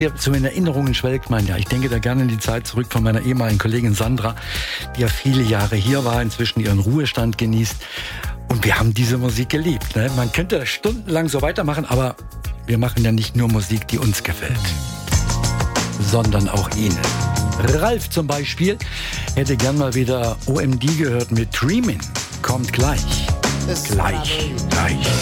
Ja, so in Erinnerungen schwelgt man ja. Ich denke da gerne in die Zeit zurück von meiner ehemaligen Kollegin Sandra, die ja viele Jahre hier war, inzwischen ihren Ruhestand genießt. Und wir haben diese Musik geliebt. Ne? Man könnte stundenlang so weitermachen, aber wir machen ja nicht nur Musik, die uns gefällt, sondern auch Ihnen. Ralf zum Beispiel hätte gern mal wieder OMD gehört mit Dreamin'. Kommt gleich. Gleich.